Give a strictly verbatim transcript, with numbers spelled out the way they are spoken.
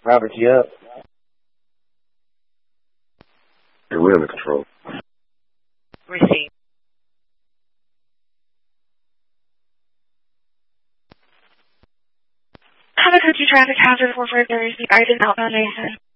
Robert, you up? Hey, we're under control. Receive. Cover Country Traffic Hazard four five zero, the Arden outbound Mason.